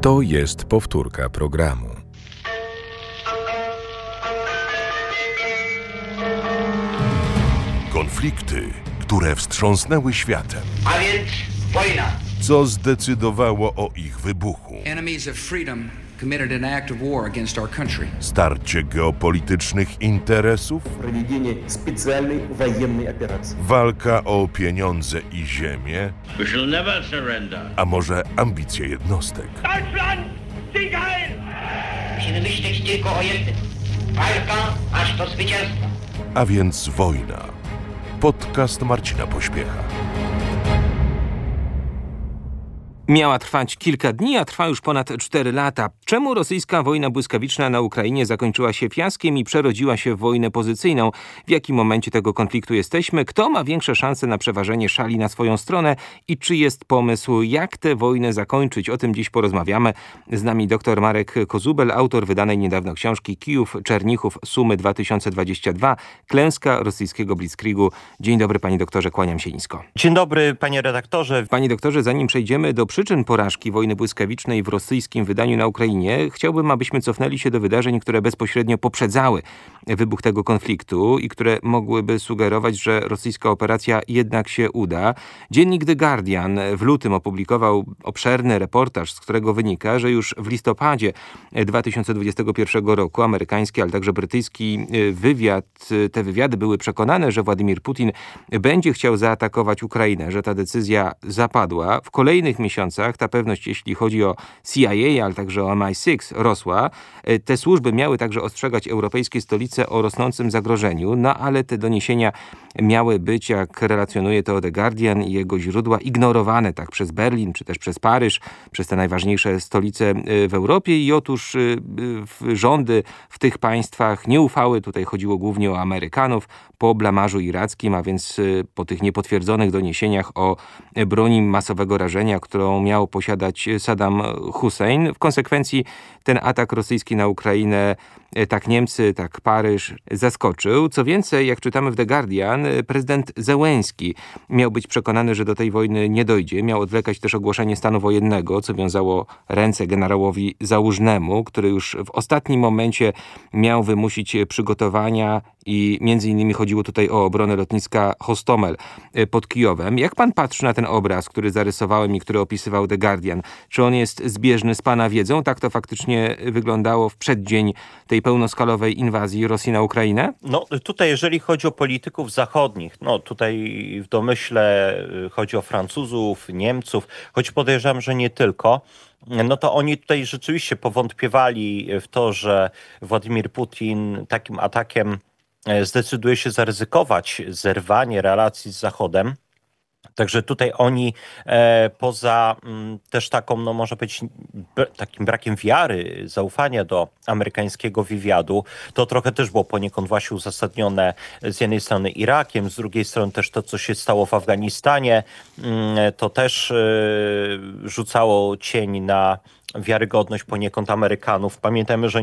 To jest powtórka programu. Konflikty, które wstrząsnęły światem. A więc wojna. Co zdecydowało o ich wybuchu? Enemies of freedom committed an act of war against our country. Starcie geopolitycznych interesów? Проведение специальной военной операции. Walka o pieniądze i ziemię? We shall never surrender. A może ambicje jednostek? Deutschland, Sieg heil! Musimy myśleć tylko o jednym. Walka aż do zwycięstwa. A więc wojna. Podcast Marcina Pośpiecha. Miała trwać kilka dni, a trwa już ponad 4 lata. Czemu rosyjska wojna błyskawiczna na Ukrainie zakończyła się fiaskiem i przerodziła się w wojnę pozycyjną? W jakim momencie tego konfliktu jesteśmy? Kto ma większe szanse na przeważenie szali na swoją stronę? I czy jest pomysł, jak tę wojnę zakończyć? O tym dziś porozmawiamy. Z nami dr Marek Kozubel, autor wydanej niedawno książki Kijów, Czernichów, Sumy 2022. Klęska rosyjskiego blitzkriegu. Dzień dobry, panie doktorze, kłaniam się nisko. Dzień dobry, panie redaktorze. Panie doktorze, zanim przejdziemy do przyczyn porażki wojny błyskawicznej w rosyjskim wydaniu na Ukrainie, chciałbym, abyśmy cofnęli się do wydarzeń, które bezpośrednio poprzedzały wybuch tego konfliktu i które mogłyby sugerować, że rosyjska operacja jednak się uda. Dziennik The Guardian w lutym opublikował obszerny reportaż, z którego wynika, że już w listopadzie 2021 roku amerykański, ale także brytyjski te wywiady były przekonane, że Władimir Putin będzie chciał zaatakować Ukrainę, że ta decyzja zapadła. W kolejnych miesiącach ta pewność, jeśli chodzi o CIA, ale także o MI6, rosła. Te służby miały także ostrzegać europejskie stolice o rosnącym zagrożeniu, no ale te doniesienia miały być, jak relacjonuje to The Guardian i jego źródła, ignorowane tak przez Berlin, czy też przez Paryż, przez te najważniejsze stolice w Europie i otóż rządy w tych państwach nie ufały, tutaj chodziło głównie o Amerykanów, po blamarzu irackim, a więc po tych niepotwierdzonych doniesieniach o broni masowego rażenia, którą miał posiadać Saddam Hussein. W konsekwencji ten atak rosyjski na Ukrainę tak Niemcy, tak Paryż zaskoczył. Co więcej, jak czytamy w The Guardian, prezydent Zełenski miał być przekonany, że do tej wojny nie dojdzie. Miał odwlekać też ogłoszenie stanu wojennego, co wiązało ręce generałowi Załużnemu, który już w ostatnim momencie miał wymusić przygotowania i między innymi chodziło tutaj o obronę lotniska Hostomel pod Kijowem. Jak pan patrzy na ten obraz, który zarysowałem i który opisywał The Guardian? Czy on jest zbieżny z pana wiedzą? Tak to faktycznie wyglądało w przeddzień tej pełnoskalowej inwazji Rosji na Ukrainę? No tutaj jeżeli chodzi o polityków zachodnich, no tutaj w domyśle chodzi o Francuzów, Niemców, choć podejrzewam, że nie tylko, no to oni tutaj rzeczywiście powątpiewali w to, że Władimir Putin takim atakiem zdecyduje się zaryzykować zerwanie relacji z Zachodem. Także tutaj oni poza też taką, no może być takim brakiem wiary, zaufania do amerykańskiego wywiadu, to trochę też było poniekąd właśnie uzasadnione z jednej strony Irakiem, z drugiej strony też to, co się stało w Afganistanie, to też rzucało cień na wiarygodność poniekąd Amerykanów. Pamiętajmy, że